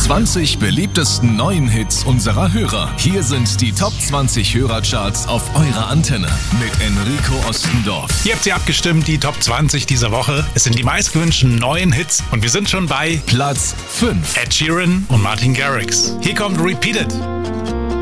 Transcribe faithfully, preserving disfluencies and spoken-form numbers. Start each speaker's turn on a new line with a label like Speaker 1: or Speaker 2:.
Speaker 1: zwanzig beliebtesten neuen Hits unserer Hörer. Hier sind die Top zwanzig Hörercharts auf eurer Antenne mit Enrico Ostendorf.
Speaker 2: Ihr habt sie abgestimmt, die Top zwanzig dieser Woche. Es sind die meistgewünschten neuen Hits und wir sind schon bei
Speaker 1: Platz fünf.
Speaker 2: Ed Sheeran und Martin Garrix. Hier kommt Repeat It.